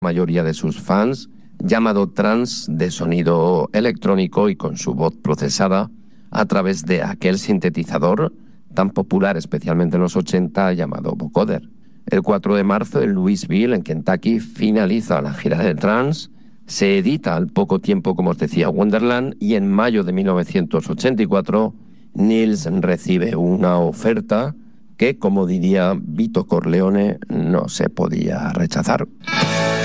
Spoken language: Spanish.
mayoría de sus fans, llamado trance de sonido electrónico y con su voz procesada a través de aquel sintetizador tan popular especialmente en los 80 llamado vocoder. El 4 de marzo en Louisville, en Kentucky, finaliza la gira de trance, se edita al poco tiempo, como os decía, Wonderland, y en mayo de 1984 Nils recibe una oferta que, como diría Vito Corleone, no se podía rechazar.